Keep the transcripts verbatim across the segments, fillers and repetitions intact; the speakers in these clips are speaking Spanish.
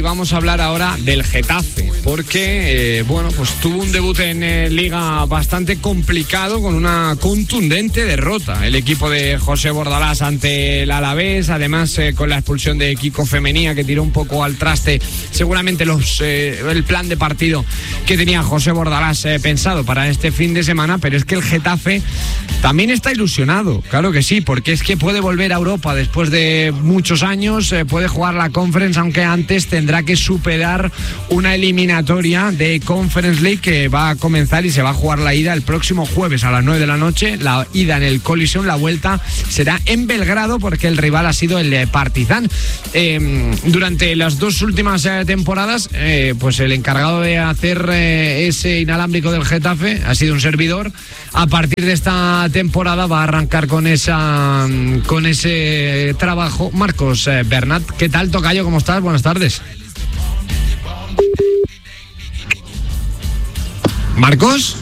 Vamos a hablar ahora del Getafe, porque eh, bueno, pues tuvo un debut en eh, Liga bastante complicado con una contundente derrota. El equipo de José Bordalás ante el Alavés, además eh, con la expulsión de Kiko Femenía, que tiró un poco al traste seguramente los eh, el plan de partido que tenía José Bordalás eh, pensado para este fin de semana. Pero es que el Getafe también está ilusionado, claro que sí, porque es que puede volver a Europa después de muchos años, eh, puede jugar la Conference, aunque antes tendrá que superar una eliminatoria de Conference League que va a comenzar y se va a jugar la ida el próximo jueves a las nueve de la noche. La ida en el Coliseum, la vuelta será en Belgrado, porque el rival ha sido el Partizan. Eh, durante las dos últimas eh, temporadas, eh, pues el encargado de hacer eh, ese inalámbrico del Getafe ha sido un servidor. A partir de esta temporada va a arrancar con esa con ese trabajo Marcos eh, Bernat. ¿Qué tal, tocayo? ¿Cómo estás? Buenas tardes. ¿Marcos?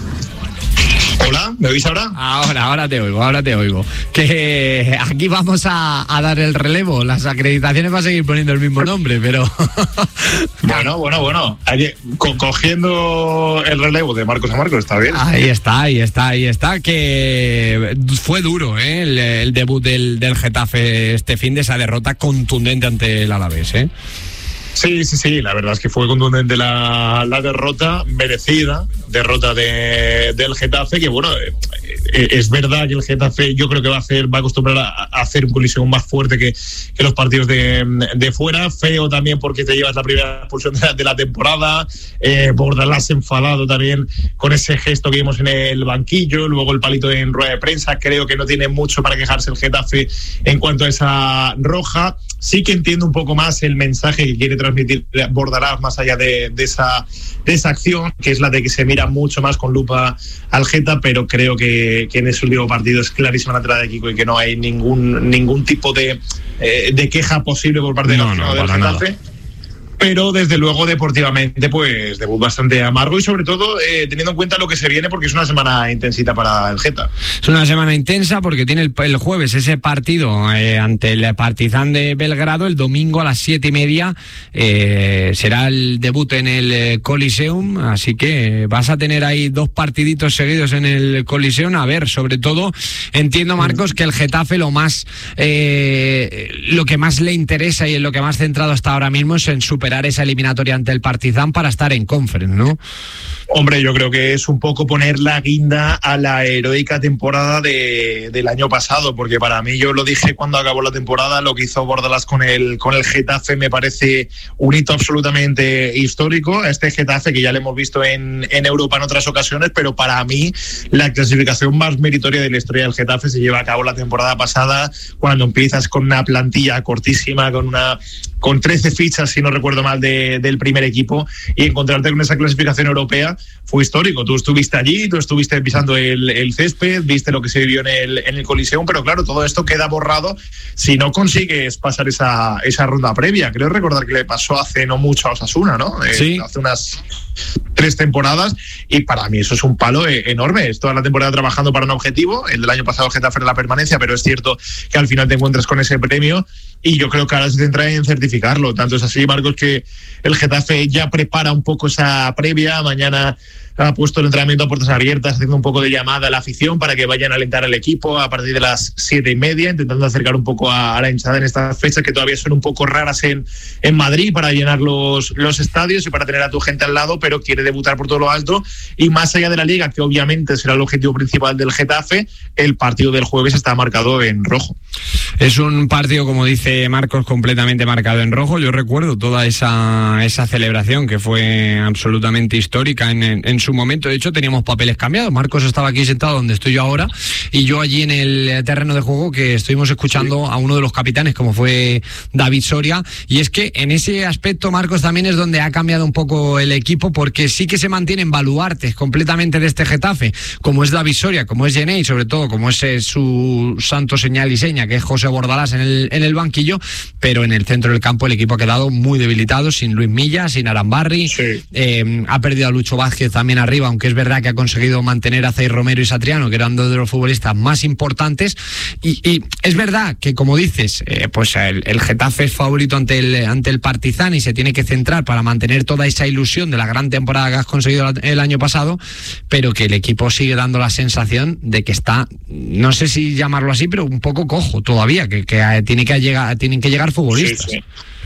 Hola, ¿me oís ahora? Ahora, ahora te oigo, ahora te oigo. Que aquí vamos a, a dar el relevo. Las acreditaciones van a seguir poniendo el mismo nombre, pero... Bueno, bueno, bueno. Ahí, co- cogiendo el relevo de Marcos a Marcos, está bien. Ahí está, ahí está, ahí está. Que fue duro, ¿eh? El, el debut del, del Getafe este fin de esa derrota contundente ante el Alavés, ¿eh? Sí, sí, sí, la verdad es que fue contundente la, la derrota, merecida derrota de, del Getafe, que bueno, eh, es verdad que el Getafe yo creo que va a hacer, va a acostumbrar a, a hacer un colisión más fuerte que, que los partidos de, de fuera. Feo también porque te llevas la primera expulsión de la, de la temporada, eh, Bordalás enfadado también con ese gesto que vimos en el banquillo, luego el palito en rueda de prensa. Creo que no tiene mucho para quejarse el Getafe en cuanto a esa roja. Sí que entiendo un poco más el mensaje que quiere transmitir Bordalás más allá de, de, esa, de esa acción, que es la de que se mira mucho más con lupa al Geta, pero creo que, que en ese último partido es clarísima la entrada de Kiko y que no hay ningún, ningún tipo de, eh, de queja posible por parte no, del, no, del Getafe. nada. Pero desde luego deportivamente pues debut bastante amargo y sobre todo eh, teniendo en cuenta lo que se viene, porque es una semana intensita para el Geta. Es una semana intensa porque tiene el, el jueves ese partido eh, ante el Partizan de Belgrado. El domingo a las siete y media eh, será el debut en el eh, Coliseum, así que vas a tener ahí dos partiditos seguidos en el Coliseum. A ver, sobre todo entiendo, Marcos, que el Getafe lo más eh, lo que más le interesa y en lo que más centrado está ahora mismo es en superar esa eliminatoria ante el Partizan para estar en Conference, ¿no? Hombre, yo creo que es un poco poner la guinda a la heroica temporada de, del año pasado, porque para mí, yo lo dije cuando acabó la temporada, lo que hizo Bordalás con el, con el Getafe me parece un hito absolutamente histórico. Este Getafe que ya lo hemos visto en, en Europa en otras ocasiones, pero para mí la clasificación más meritoria de la historia del Getafe se lleva a cabo la temporada pasada, cuando empiezas con una plantilla cortísima, con una con trece fichas, si no recuerdo mal, de, del primer equipo, y encontrarte con esa clasificación europea fue histórico. Tú estuviste allí, tú estuviste pisando el, el césped, viste lo que se vivió en el, en el Coliseum, pero claro, todo esto queda borrado si no consigues pasar esa, esa ronda previa. Creo recordar que le pasó hace no mucho a Osasuna, ¿no? Sí. Eh, hace unas tres temporadas, y para mí eso es un palo eh, enorme. Es toda la temporada trabajando para un objetivo. El del año pasado el Getafe era la permanencia, pero es cierto que al final te encuentras con ese premio, y yo creo que ahora se centra en certificarlo. Tanto es así, Marcos, que el Getafe ya prepara un poco esa previa. Mañana ha puesto el entrenamiento a puertas abiertas, haciendo un poco de llamada a la afición para que vayan a alentar al equipo a partir de las siete y media, intentando acercar un poco a, a la hinchada en estas fechas que todavía son un poco raras en, en Madrid, para llenar los, los estadios y para tener a tu gente al lado, pero quiere debutar por todo lo alto. Y más allá de la Liga, que obviamente será el objetivo principal del Getafe, el partido del jueves está marcado en rojo. Es un partido, como dice Marcos, completamente marcado en rojo. Yo recuerdo toda esa, esa celebración que fue absolutamente histórica en, en, en su momento. De hecho, teníamos papeles cambiados. Marcos estaba aquí sentado donde estoy yo ahora, y yo allí en el terreno de juego, que estuvimos escuchando sí. a uno de los capitanes, como fue David Soria. Y es que en ese aspecto, Marcos, también es donde ha cambiado un poco el equipo, porque sí que se mantienen baluartes completamente de este Getafe, como es David Soria, como es Jenei, sobre todo como es eh, su santo señal y seña, que es José Bordalás en el, en el banquillo, pero en el centro del campo el equipo ha quedado muy debilitado, sin Luis Milla, sin Arambarri, sí. eh, ha perdido a Lucho Vázquez también bien arriba, aunque es verdad que ha conseguido mantener a Zaire Romero y Satriano, que eran dos de los futbolistas más importantes. Y, y es verdad que, como dices, eh, pues el, el Getafe es favorito ante el, ante el Partizan y se tiene que centrar para mantener toda esa ilusión de la gran temporada que has conseguido el año pasado, pero que el equipo sigue dando la sensación de que está, no sé si llamarlo así, pero un poco cojo todavía, que, que tiene que llegar, tienen que llegar futbolistas. Sí, sí.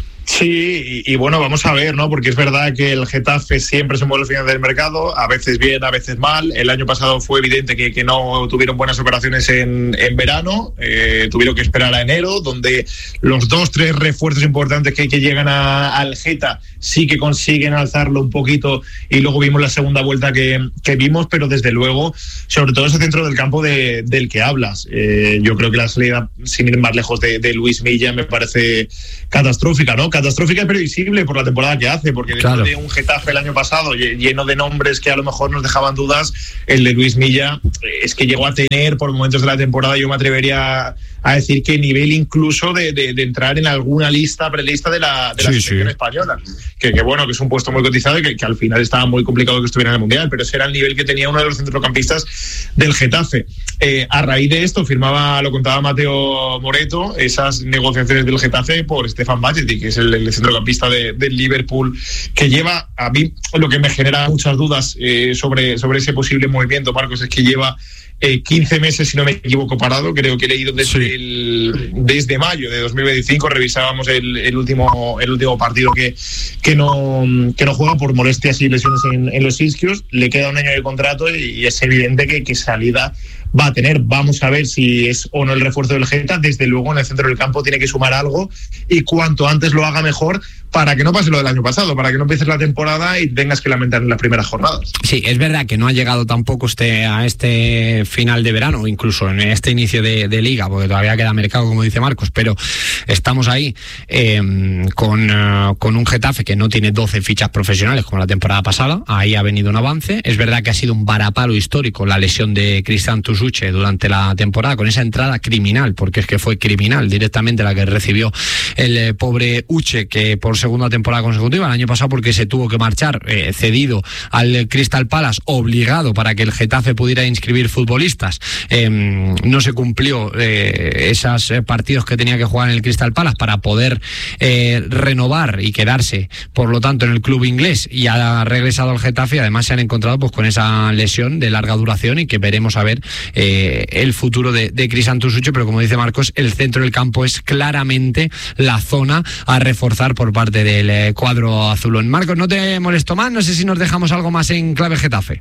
Sí, y, y bueno, vamos a ver, ¿no? Porque es verdad que el Getafe siempre se mueve al final del mercado, a veces bien, a veces mal. El año pasado fue evidente que, que no tuvieron buenas operaciones en, en verano, eh, tuvieron que esperar a enero, donde los dos, tres refuerzos importantes que, que llegan a, al Geta sí que consiguen alzarlo un poquito, y luego vimos la segunda vuelta que, que vimos, pero desde luego, sobre todo ese centro del campo de, del que hablas. Eh, yo creo que la salida, sin ir más lejos, de, de Luis Milla me parece catastrófica, ¿no? Catastrófica y previsible por la temporada que hace, porque claro, después de un Getafe el año pasado lleno de nombres que a lo mejor nos dejaban dudas, el de Luis Milla es que llegó a tener por momentos de la temporada, yo me atrevería a decir que nivel incluso de, de, de entrar en alguna lista, prelista de la, de la sí, selección sí. española, que, que bueno, que es un puesto muy cotizado y que, que al final estaba muy complicado que estuviera en el Mundial, pero ese era el nivel que tenía uno de los centrocampistas del Getafe. Eh, a raíz de esto firmaba, lo contaba Mateo Moreto, esas negociaciones del Getafe por Stefan Bajcetic, que es el, el centrocampista de, del Liverpool, que lleva, a mí lo que me genera muchas dudas eh, sobre, sobre ese posible movimiento, Marcos, es que lleva Eh, quince meses, si no me equivoco, parado. Creo que he leído desde, sí. el, desde mayo de dos mil veinticinco. Revisábamos el, el último el último partido que, que, no, que no juega por molestias y lesiones en, en los isquios. Le queda un año de contrato y, y es evidente que, que salida va a tener. Vamos a ver si es o no el refuerzo del Geta. Desde luego en el centro del campo tiene que sumar algo, y cuanto antes lo haga mejor, para que no pase lo del año pasado, para que no empieces la temporada y tengas que lamentar en las primeras jornadas. Sí, es verdad que no ha llegado tampoco este, a este final de verano, incluso en este inicio de, de liga, porque todavía queda mercado, como dice Marcos, pero estamos ahí eh, con, uh, con un Getafe que no tiene doce fichas profesionales como la temporada pasada. Ahí ha venido un avance. Es verdad que ha sido un varapalo histórico la lesión de Cristian Tusuche durante la temporada, con esa entrada criminal, porque es que fue criminal directamente la que recibió el eh, pobre Uche, que por segunda temporada consecutiva el año pasado, porque se tuvo que marchar eh, cedido al Crystal Palace, obligado para que el Getafe pudiera inscribir futbolistas. Eh, no se cumplió eh, esos eh, partidos que tenía que jugar en el Crystal Palace para poder eh, renovar y quedarse, por lo tanto, en el club inglés, y ha regresado al Getafe. Además se han encontrado pues con esa lesión de larga duración, y que veremos a ver eh, el futuro de, de Cristian Tusuche. Pero como dice Marcos, el centro del campo es claramente la zona a reforzar por parte del eh, cuadro azulón. Marcos, no te molesto más, no sé si nos dejamos algo más en clave Getafe.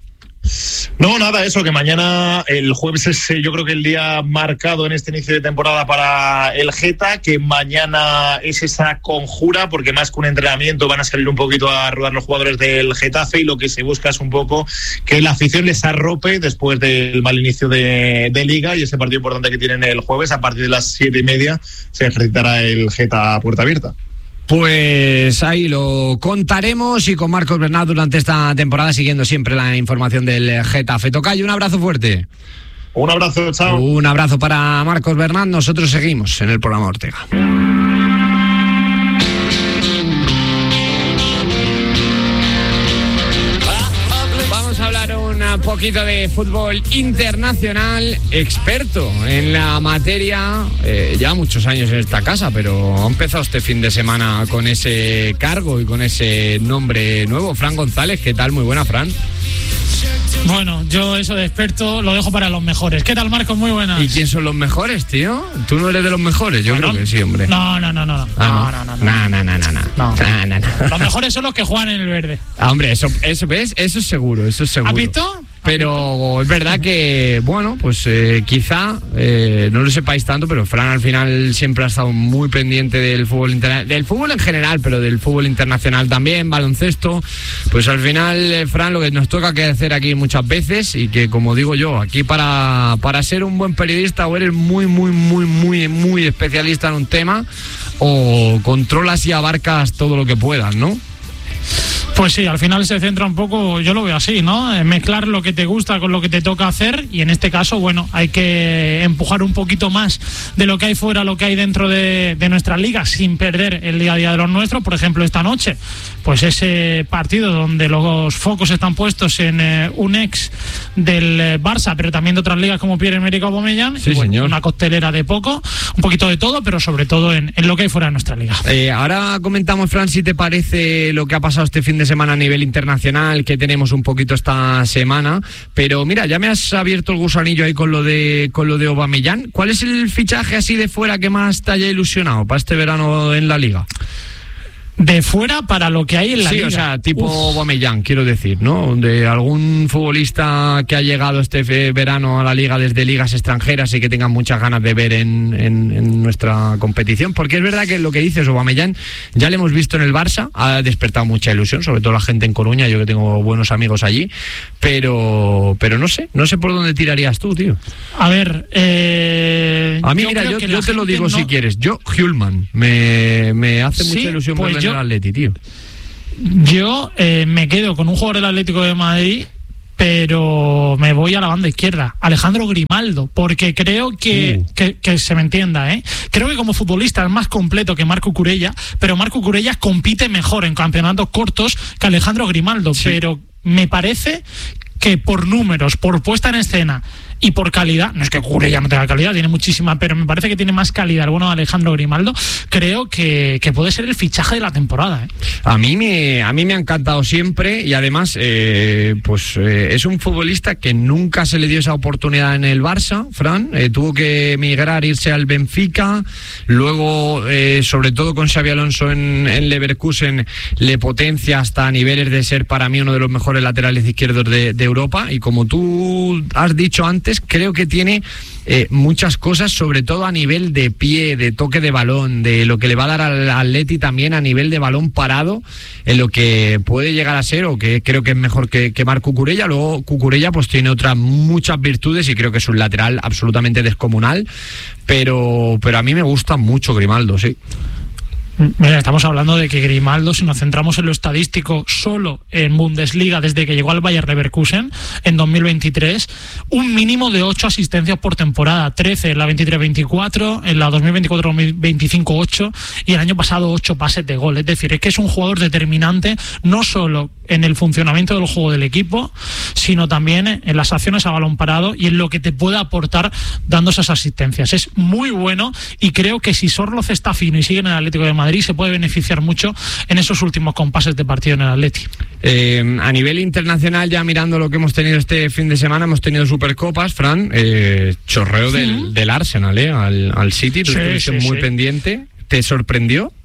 No, nada, eso, que mañana, el jueves es yo creo que el día marcado en este inicio de temporada para el Geta, que mañana es esa conjura, porque más que un entrenamiento van a salir un poquito a rodar los jugadores del Getafe, y lo que se busca es un poco que la afición les arrope después del mal inicio de, de Liga, y ese partido importante que tienen el jueves a partir de las siete y media se ejercitará el Geta a puerta abierta. Pues ahí lo contaremos, y con Marcos Bernat durante esta temporada, siguiendo siempre la información del Getafe. Tocayo, un abrazo fuerte. Un abrazo, chao. Un abrazo para Marcos Bernat. Nosotros seguimos en el programa Ortega. Un poquito de fútbol internacional. Experto en la materia, eh, ya muchos años en esta casa, pero ha empezado este fin de semana con ese cargo y con ese nombre nuevo. Fran González, ¿qué tal? Muy buena, Fran. Bueno, yo eso de experto lo dejo para los mejores. ¿Qué tal, Marcos? Muy buenas. ¿Y quién son los mejores, tío? ¿Tú no eres de los mejores? Yo bueno, creo que sí, hombre. No, no, no, no. Ah, no, no, no. No, no, no, no, no. no. no, no, no. Los mejores son los que juegan en el verde. Ah, hombre, eso, eso ves, eso es seguro, eso es seguro. ¿Has visto? Pero es verdad que, bueno, pues eh, quizá eh, no lo sepáis tanto, pero Fran al final siempre ha estado muy pendiente del fútbol interna- del fútbol en general, pero del fútbol internacional también, baloncesto. Pues al final, eh, Fran, lo que nos toca que hacer aquí muchas veces, y que, como digo yo, aquí para, para ser un buen periodista, o eres muy, muy, muy, muy, muy especialista en un tema, o controlas y abarcas todo lo que puedas, ¿no? Pues sí, al final se centra un poco, yo lo veo así, ¿no? Eh, mezclar lo que te gusta con lo que te toca hacer, y en este caso, bueno, hay que empujar un poquito más de lo que hay fuera, lo que hay dentro de, de nuestras ligas, sin perder el día a día de los nuestros. Por ejemplo, esta noche, pues ese partido donde los focos están puestos en eh, un ex del eh, Barça, pero también de otras ligas como Pierre-Emerick Aubameyang, sí, y bueno, señor. Una costelera de poco, un poquito de todo, pero sobre todo en, en lo que hay fuera de nuestra liga. Eh, ahora comentamos, Fran, si te parece lo que ha pasado este fin de semana a nivel internacional, que tenemos un poquito esta semana, pero mira, ya me has abierto el gusanillo ahí con lo de con lo de Aubameyang. ¿Cuál es el fichaje así de fuera que más te haya ilusionado para este verano en la liga? De fuera para lo que hay en la sí, liga. Sí, o sea, tipo Uf. Aubameyang, quiero decir, ¿no? De algún futbolista que ha llegado este verano a la liga desde ligas extranjeras y que tengan muchas ganas de ver en, en, en nuestra competición. Porque es verdad que lo que dices, Aubameyang, ya le hemos visto en el Barça, ha despertado mucha ilusión, sobre todo la gente en Coruña, yo que tengo buenos amigos allí, pero pero no sé, no sé por dónde tirarías tú, tío. A ver, eh, a mí, yo mira, yo, yo te lo digo no... si quieres, yo, Hjulman, me, me hace sí, mucha ilusión pues verlo yo... en el Atleti, tío. Yo eh, me quedo con un jugador del Atlético de Madrid, pero me voy a la banda izquierda, Alejandro Grimaldo, porque creo que, uh. que, que se me entienda, ¿eh? Creo que como futbolista es más completo que Marco Curella, pero Marco Curella compite mejor en campeonatos cortos que Alejandro Grimaldo, sí. Pero me parece que por números, por puesta en escena y por calidad, no es que Curella no tenga calidad, tiene muchísima, pero me parece que tiene más calidad el bueno de Alejandro Grimaldo. Creo que, que puede ser el fichaje de la temporada, ¿eh? A mí me, a mí me ha encantado siempre, y además eh, pues eh, es un futbolista que nunca se le dio esa oportunidad en el Barça, Fran, eh, tuvo que emigrar, irse al Benfica, luego eh, sobre todo con Xabi Alonso en, en Leverkusen le potencia hasta niveles de ser para mí uno de los mejores laterales izquierdos de, de Europa, y como tú has dicho antes, creo que tiene eh, muchas cosas, sobre todo a nivel de pie, de toque de balón, de lo que le va a dar al Atleti también a nivel de balón parado, en lo que puede llegar a ser, o que creo que es mejor que, que Marc Cucurella. Luego Cucurella pues tiene otras muchas virtudes y creo que es un lateral absolutamente descomunal, pero, pero a mí me gusta mucho Grimaldo, sí. Mira, estamos hablando de que Grimaldo, si nos centramos en lo estadístico, solo en Bundesliga desde que llegó al Bayer Leverkusen en dos mil veintitrés, un mínimo de ocho asistencias por temporada, trece en la veintitrés veinticuatro, en la dos mil veinticuatro dos mil veinticinco ocho, y el año pasado ocho pases de gol. Es decir, es que es un jugador determinante no solo en el funcionamiento del juego del equipo, sino también en las acciones a balón parado y en lo que te puede aportar dando esas asistencias. Es muy bueno, y creo que si Sorloz está fino y sigue en el Atlético de Madrid, se puede beneficiar mucho en esos últimos compases de partido en el Atleti. Eh, a nivel internacional, ya mirando lo que hemos tenido este fin de semana, hemos tenido Supercopas, Fran, eh, chorreo sí. del, del Arsenal, eh, al, al City, tú sí, estuviste sí, muy sí. pendiente. ¿Te sorprendió?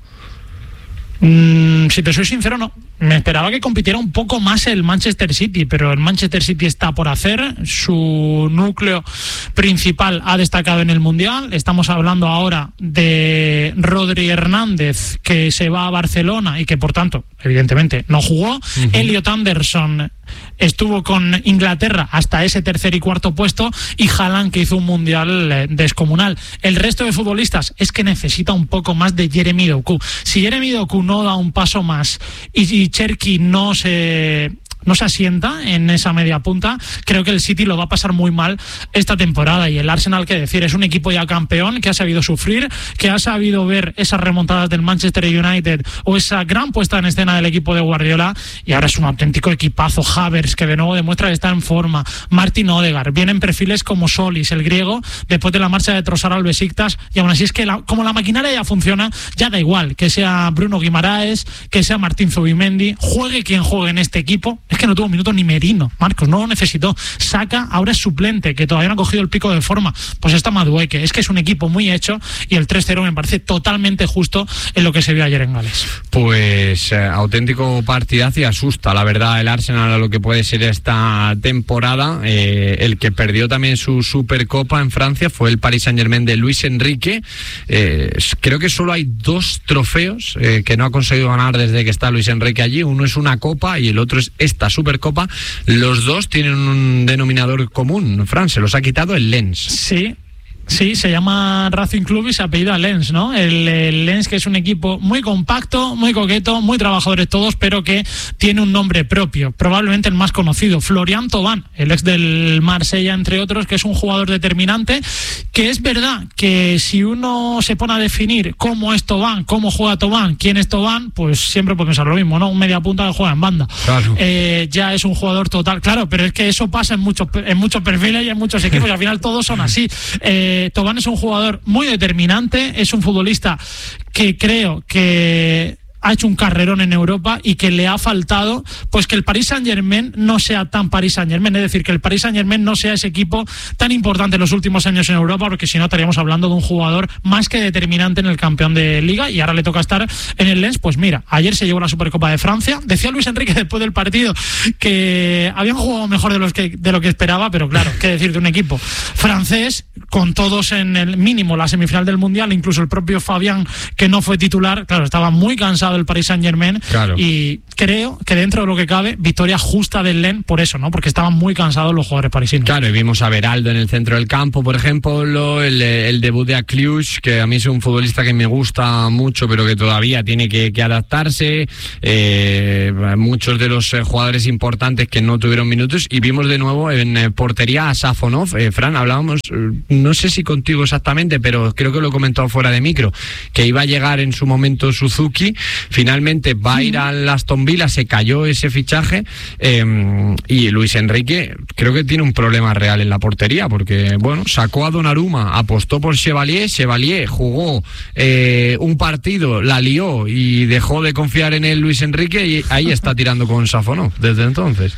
Mm, si te soy sincero, no. Me esperaba que compitiera un poco más el Manchester City, pero el Manchester City está por hacer. Su núcleo principal ha destacado en el Mundial. Estamos hablando ahora de Rodri Hernández, que se va a Barcelona y que por tanto, evidentemente, no jugó. Uh-huh. Elliot Anderson estuvo con Inglaterra hasta ese tercer y cuarto puesto, y Haaland, que hizo un Mundial descomunal. El resto de futbolistas es que necesita un poco más de Jeremy Doku. Si Jeremy Doku no da un paso más y, y Cherki no se... no se asienta en esa media punta, creo que el City lo va a pasar muy mal esta temporada. Y el Arsenal, qué decir, es un equipo ya campeón, que ha sabido sufrir, que ha sabido ver esas remontadas del Manchester United o esa gran puesta en escena del equipo de Guardiola, y ahora es un auténtico equipazo. Havertz, que de nuevo demuestra que está en forma, Martin Odegaard, vienen perfiles como Solis, el griego, después de la marcha de Trossard al Besiktas, y aún así es que la, como la maquinaria ya funciona, ya da igual que sea Bruno Guimaraes, que sea Martín Zubimendi, juegue quien juegue en este equipo. Es que no tuvo minutos ni Merino, Marcos, no lo necesitó. Saka ahora es suplente, que todavía no ha cogido el pico de forma. Pues está Madueke. Es que es un equipo muy hecho, y el tres cero me parece totalmente justo en lo que se vio ayer en Gales. Pues eh, auténtico partidazo, y asusta, la verdad, el Arsenal a lo que puede ser esta temporada. Eh, el que perdió también su Supercopa en Francia fue el Paris Saint-Germain de Luis Enrique. Eh, creo que solo hay dos trofeos eh, que no ha conseguido ganar desde que está Luis Enrique allí. Uno es una copa y el otro es esta Supercopa. Los dos tienen un denominador común, Fran, se los ha quitado el Lens. Sí, Sí, se llama Racing Club y se apellida Lens, ¿no? El, el Lens, que es un equipo muy compacto, muy coqueto, muy trabajadores todos, pero que tiene un nombre propio, probablemente el más conocido, Florian Thauvin, el ex del Marsella, entre otros, que es un jugador determinante, que es verdad que si uno se pone a definir cómo es Thauvin, cómo juega Thauvin, quién es Thauvin, pues siempre puede pensar lo mismo, ¿no? Un media punta que juega en banda. Claro. Eh, ya es un jugador total, claro, pero es que eso pasa en muchos, en muchos perfiles y en muchos equipos, y al final todos son así. Eh, Thauvin es un jugador muy determinante, es un futbolista que creo que ha hecho un carrerón en Europa y que le ha faltado pues que el Paris Saint-Germain no sea tan Paris Saint-Germain, es decir, que el Paris Saint-Germain no sea ese equipo tan importante en los últimos años en Europa, porque si no estaríamos hablando de un jugador más que determinante en el campeón de Liga, y ahora le toca estar en el Lens. Pues mira, ayer se llevó la Supercopa de Francia, decía Luis Enrique después del partido que habían jugado mejor de, los que, de lo que esperaba, pero claro, qué decir de un equipo francés con todos en el mínimo la semifinal del Mundial, incluso el propio Fabián, que no fue titular, claro, estaba muy cansado del Paris Saint-Germain, claro. Y creo que dentro de lo que cabe, victoria justa del Lens por eso, ¿no? Porque estaban muy cansados los jugadores parisinos. Claro, y vimos a Beraldo en el centro del campo, por ejemplo, el, el debut de Akliush, que a mí es un futbolista que me gusta mucho, pero que todavía tiene que, que adaptarse, eh, muchos de los eh, jugadores importantes que no tuvieron minutos, y vimos de nuevo en eh, portería a Safonov. eh, Fran, hablábamos, no sé si contigo exactamente, pero creo que lo he comentado fuera de micro, que iba a llegar en su momento Suzuki. Finalmente va a ir al Aston Villa, se cayó ese fichaje, eh, y Luis Enrique creo que tiene un problema real en la portería, porque bueno, sacó a Donnarumma, apostó por Chevalier, Chevalier jugó eh, un partido, la lió y dejó de confiar en él Luis Enrique, y ahí está tirando con Safonov desde entonces.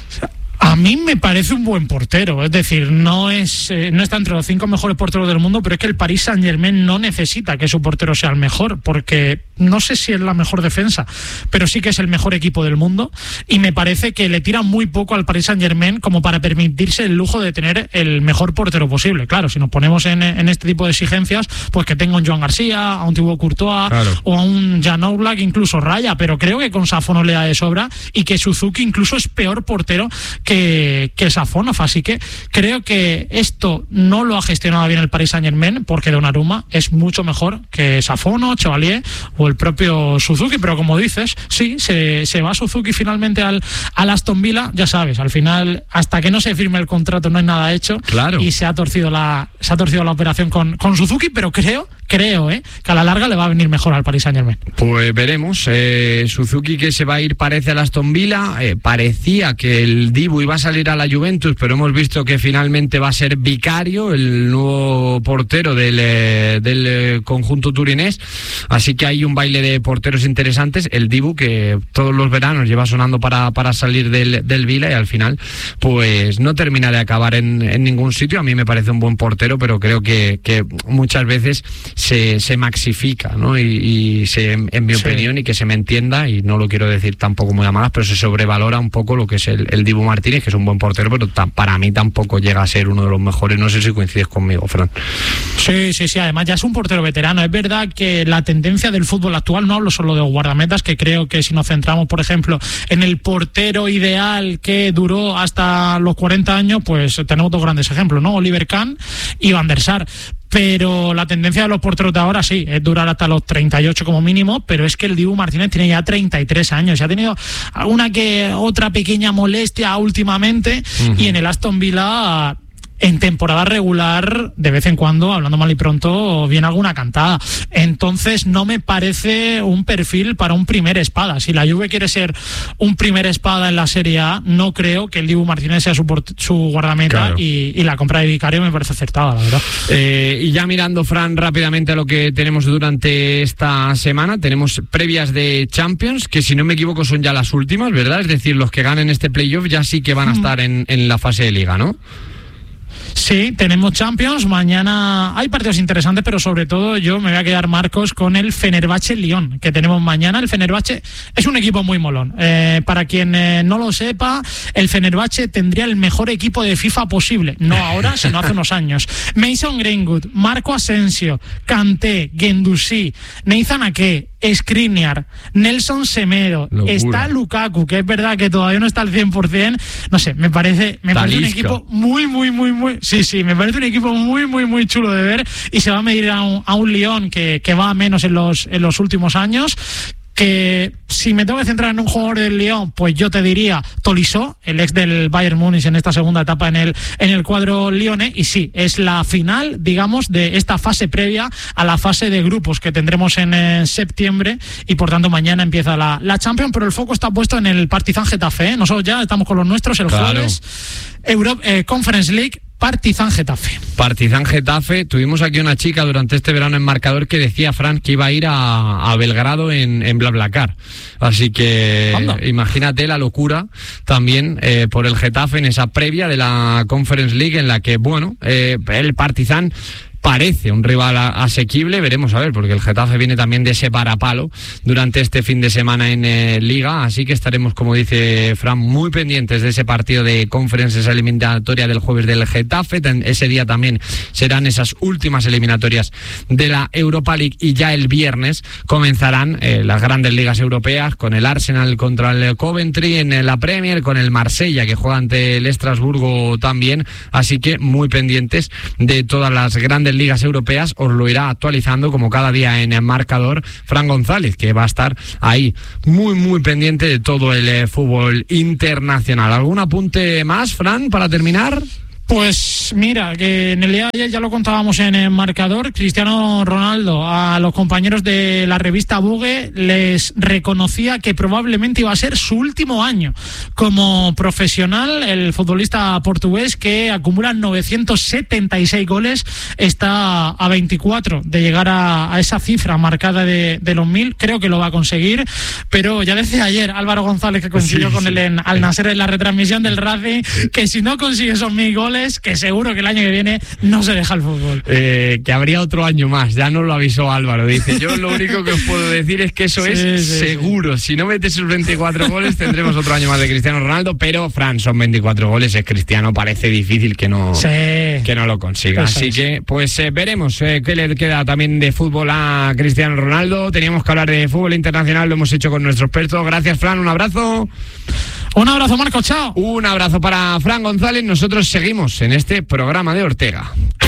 A mí me parece un buen portero, es decir, no es eh, no está entre los cinco mejores porteros del mundo, pero es que el Paris Saint-Germain no necesita que su portero sea el mejor, porque no sé si es la mejor defensa, pero sí que es el mejor equipo del mundo, y me parece que le tira muy poco al Paris Saint-Germain como para permitirse el lujo de tener el mejor portero posible. Claro, si nos ponemos en, en este tipo de exigencias, pues que tenga un Joan García, a un Thibaut Courtois, claro, o a un Jan Oblak, incluso raya, pero creo que con Safonov le da de sobra, y que Suzuki incluso es peor portero que, que Safonov, así que creo que esto no lo ha gestionado bien el Paris Saint-Germain, porque Donnarumma es mucho mejor que Safonov, Chevalier o el propio Suzuki, pero como dices, sí, se, se va Suzuki finalmente al, al Aston Villa, ya sabes, al final, hasta que no se firme el contrato no hay nada hecho, claro, y se ha torcido la, se ha torcido la operación con, con Suzuki, pero creo, creo, eh, que a la larga le va a venir mejor al Paris Saint-Germain. Pues veremos, eh, Suzuki que se va a ir parece al Aston Villa, eh, parecía que el Dibu iba a salir a la Juventus, pero hemos visto que finalmente va a ser Vicario, el nuevo portero del, eh, del eh, conjunto turinés, así que hay un baile de porteros interesantes. El Dibu, que todos los veranos lleva sonando para, para salir del, del Villa, y al final pues no termina de acabar en, en ningún sitio. A mí me parece un buen portero, pero creo que, que muchas veces se, se maxifica, ¿no? Y, y se, en mi sí. opinión, y que se me entienda, y no lo quiero decir tampoco muy a malas, pero se sobrevalora un poco lo que es el, el Dibu Martínez, que es un buen portero, pero ta, para mí tampoco llega a ser uno de los mejores. No sé si coincides conmigo, Fran. Sí, sí, sí, además ya es un portero veterano. Es verdad que la tendencia del fútbol actual, no hablo solo de los guardametas, que creo que si nos centramos, por ejemplo, en el portero ideal que duró hasta los cuarenta años, pues tenemos dos grandes ejemplos, ¿no? Oliver Kahn y Van der Sar. Pero la tendencia de los porteros de ahora sí, es durar hasta los treinta y ocho como mínimo, pero es que el Dibu Martínez tiene ya treinta y tres años, y ha tenido alguna que otra pequeña molestia últimamente, uh-huh. y en el Aston Villa, en temporada regular, de vez en cuando, hablando mal y pronto, viene alguna cantada. Entonces no me parece un perfil para un primer espada. Si la Juve quiere ser un primer espada en la Serie A, no creo que el Dibu Martínez sea su, su guardameta, claro. y, y la compra de Vicario me parece acertada, la verdad. Eh, y ya mirando, Fran, rápidamente a lo que tenemos durante esta semana, tenemos previas de Champions, que si no me equivoco son ya las últimas, ¿verdad? Es decir, los que ganen este playoff ya sí que van a estar en, en la fase de Liga, ¿no? Sí, tenemos Champions, mañana hay partidos interesantes, pero sobre todo yo me voy a quedar, Marcos, con el Fenerbahce-Lyon, que tenemos mañana. El Fenerbahce es un equipo muy molón. Eh, para quien eh, no lo sepa, el Fenerbahce tendría el mejor equipo de FIFA posible, no ahora, sino hace unos años. Mason Greenwood, Marco Asensio, Kanté, Guendouzi, Nathan Ake, Skriniar, Nelson Semedo, locura. Está Lukaku, que es verdad que todavía no está al cien por ciento, no sé, me parece, me parece un equipo muy, muy, muy, muy, Sí, sí, me parece un equipo muy, muy, muy chulo de ver y se va a medir a un, a un Lyon que, que va a menos en los, en los últimos años. Que si me tengo que centrar en un jugador del Lyon, pues yo te diría Tolisso, el ex del Bayern Múnich en esta segunda etapa en el en el cuadro lyonés, y sí, es la final, digamos, de esta fase previa a la fase de grupos que tendremos en eh, septiembre, y por tanto mañana empieza la, la Champions, pero el foco está puesto en el Partizan Getafe, ¿eh? Nosotros ya estamos con los nuestros el claro. jueves, Euro, eh, Conference League, Partizan Getafe. Partizan Getafe. Tuvimos aquí una chica durante este verano en Marcador que decía, Fran, que iba a ir a, a Belgrado en, en BlaBlaCar. Así que ¿Anda? Imagínate la locura también eh, por el Getafe en esa previa de la Conference League en la que, bueno, eh, el Partizan parece un rival asequible, veremos a ver, porque el Getafe viene también de ese varapalo durante este fin de semana en eh, Liga, así que estaremos, como dice Fran, muy pendientes de ese partido de Conference, esa eliminatoria del jueves del Getafe. Ese día también serán esas últimas eliminatorias de la Europa League, y ya el viernes comenzarán eh, las grandes ligas europeas, con el Arsenal contra el Coventry en la Premier, con el Marsella que juega ante el Estrasburgo también, así que muy pendientes de todas las grandes ligas europeas. Os lo irá actualizando como cada día en el Marcador Fran González, que va a estar ahí muy muy pendiente de todo el eh, fútbol internacional. ¿Algún apunte más, Fran, para terminar? Pues mira, que en el día de ayer ya lo contábamos en el Marcador, Cristiano Ronaldo a los compañeros de la revista Vogue les reconocía que probablemente iba a ser su último año como profesional. El futbolista portugués, que acumula novecientos setenta y seis goles, está a veinticuatro de llegar a, a esa cifra marcada de, de los mil. Creo que lo va a conseguir, pero ya decía ayer Álvaro González, que coincidió sí, con sí. él en Al Nasser en la retransmisión del Racing, que si no consigue esos mil goles, que seguro que el año que viene no se deja el fútbol. Eh, que habría otro año más, ya nos lo avisó Álvaro. Dice, yo lo único que os puedo decir es que eso sí, es sí, seguro. Sí. Si no metes sus veinticuatro goles, tendremos otro año más de Cristiano Ronaldo, pero Fran, son veinticuatro goles, es Cristiano, parece difícil que no, sí. que no lo consiga. Eso Así es. que, pues eh, veremos eh, qué le queda también de fútbol a Cristiano Ronaldo. Teníamos que hablar de fútbol internacional, lo hemos hecho con nuestro experto. Gracias, Fran, un abrazo. Un abrazo, Marco, chao. Un abrazo para Fran González. Nosotros seguimos en este programa de Ortega.